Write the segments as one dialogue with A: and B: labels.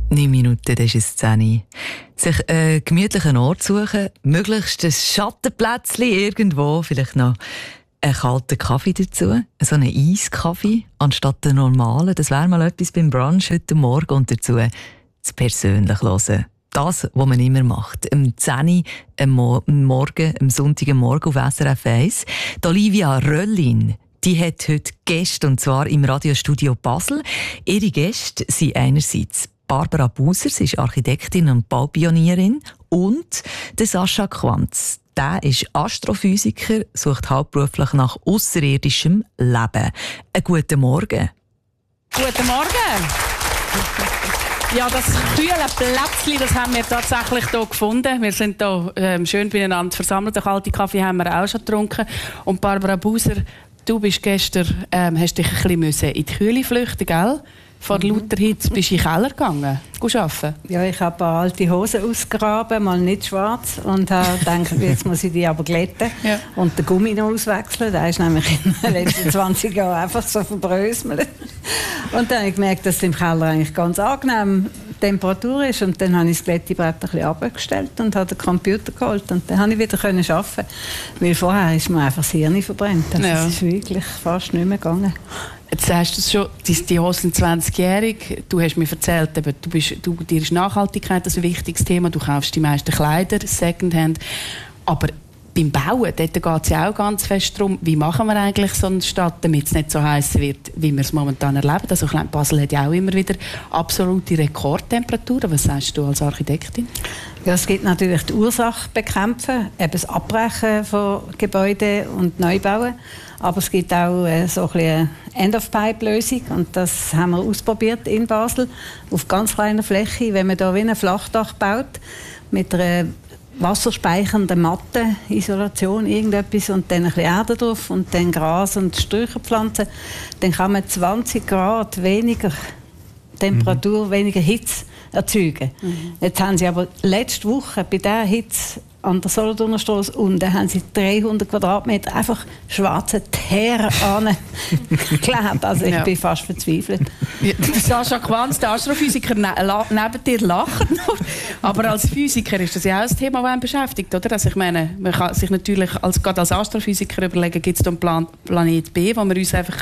A: 9 Minuten, das ist es 10 Uhr. Sich einen gemütlichen Ort suchen, möglichst ein Schattenplätzchen irgendwo, vielleicht noch einen kalten Kaffee dazu, so einen Eiskaffee anstatt den normalen. Das wäre mal etwas beim Brunch heute Morgen und dazu das persönlich hören. Das, was man immer macht. Am 10 Uhr am Sonntagmorgen auf SRF 1. Die Olivia Röllin, die hat heute Gäste, und zwar im Radiostudio Basel. Ihre Gäste sind einerseits Barbara Buser, sie ist Architektin und Baupionierin, und der Sascha Quanz. Der ist Astrophysiker, sucht hauptberuflich nach ausserirdischem Leben. Einen guten Morgen.
B: Guten Morgen. Ja, das kühle Plätzchen, das haben wir tatsächlich hier gefunden. Wir sind hier schön beieinander versammelt. Den kalten Kaffee haben wir auch schon getrunken. Und Barbara Buser, du bist gestern, hast dich ein bisschen in die Kühle flüchten, gell? Vor lauter Hitze bist du in den Keller gegangen, arbeiten?
C: Ja, ich habe ein paar alte Hosen ausgegraben, mal nicht schwarz, und habe gedacht, jetzt muss ich die aber glätten und den Gummi noch auswechseln. Der ist nämlich in den letzten 20 Jahren einfach so verbröselt. Und dann habe ich gemerkt, dass es im Keller eigentlich ganz angenehm Temperatur ist, und dann habe ich das Glättebrett ein bisschen abgestellt und habe den Computer geholt, und dann konnte ich wieder arbeiten, weil vorher ist mir einfach das Hirn verbrannt. Also es ist wirklich fast nicht mehr gegangen.
B: Jetzt hast du es schon, die Hose sind 20-jährig. Du hast mir erzählt, dir ist Nachhaltigkeit ein wichtiges Thema. Du kaufst die meisten Kleider Secondhand. Aber beim Bauen, dort geht es ja auch ganz fest darum, wie machen wir eigentlich so eine Stadt, damit es nicht so heiß wird, wie wir es momentan erleben. Also Basel hat ja auch immer wieder absolute Rekordtemperaturen. Was sagst du als Architektin?
C: Ja, es gibt natürlich die Ursache bekämpfen, eben das Abbrechen von Gebäuden und Neubauen. Aber es gibt auch so eine End-of-Pipe-Lösung, und das haben wir ausprobiert in Basel auf ganz kleiner Fläche. Wenn man da wie ein Flachdach baut mit einer wasserspeichernden Matte, Isolation, irgendetwas, und dann ein bisschen Erde drauf und dann Gras und Sträucherpflanzen, dann kann man 20 Grad weniger Temperatur, weniger Hitze erzeugen. Jetzt haben sie aber letzte Woche bei dieser Hitze an der Solothurner Strasse unten haben sie 300 Quadratmeter einfach schwarze Teer angeklebt. Also ich bin fast verzweifelt.
B: Ja, Sascha Quanz, der Astrophysiker, neben dir lacht. Aber als Physiker ist das ja auch ein Thema, das einen beschäftigt, oder? Also ich meine, man kann sich natürlich gerade als Astrophysiker überlegen, gibt es da einen Planet B, wo wir uns einfach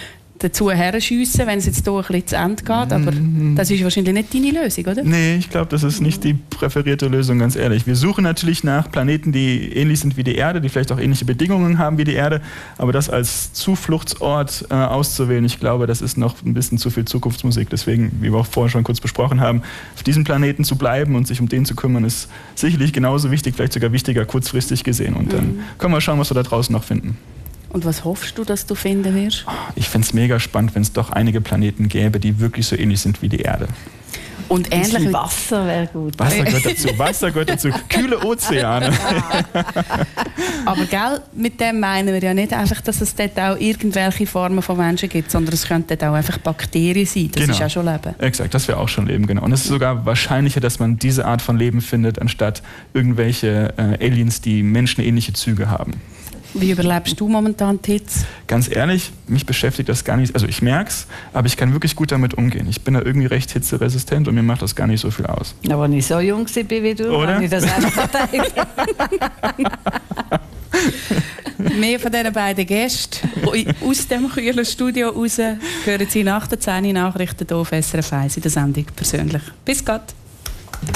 B: dazu herschiessen, wenn es jetzt hier ein bisschen zu Ende geht. Aber das ist wahrscheinlich nicht deine Lösung, oder?
D: Nee, ich glaube, das ist nicht die präferierte Lösung, ganz ehrlich. Wir suchen natürlich nach Planeten, die ähnlich sind wie die Erde, die vielleicht auch ähnliche Bedingungen haben wie die Erde. Aber das als Zufluchtsort auszuwählen, ich glaube, das ist noch ein bisschen zu viel Zukunftsmusik. Deswegen, wie wir auch vorher schon kurz besprochen haben, auf diesem Planeten zu bleiben und sich um den zu kümmern, ist sicherlich genauso wichtig, vielleicht sogar wichtiger kurzfristig gesehen. Und dann können wir schauen, was wir da draußen noch finden.
B: Und was hoffst du, dass du finden wirst?
D: Ich fände es mega spannend, wenn es doch einige Planeten gäbe, die wirklich so ähnlich sind wie die Erde.
B: Und ähnlich
C: Wasser wäre gut.
D: Wasser gehört dazu. Kühle Ozeane.
B: Aber gell, mit dem meinen wir ja nicht einfach, dass es dort auch irgendwelche Formen von Menschen gibt, sondern es könnten dort auch einfach Bakterien sein. Das ist auch schon Leben.
D: Exakt, das wäre auch schon Leben, genau. Und es ist sogar wahrscheinlicher, dass man diese Art von Leben findet, anstatt irgendwelche Aliens, die menschenähnliche Züge haben.
B: Wie überlebst du momentan die Hitze?
D: Ganz ehrlich, mich beschäftigt das gar nicht. Also ich merke es, aber ich kann wirklich gut damit umgehen. Ich bin da irgendwie recht hitzeresistent und mir macht das gar nicht so viel aus.
C: Aber wenn ich so jung bin wie du,
D: oder?
C: Kann ich das einfach verteidigen.
B: Mehr von diesen beiden Gästen aus dem kühlen Studio raus hören Sie nach der 10 Uhr Nachrichten hier auf SRF 1 in der Sendung persönlich. Bis Gott.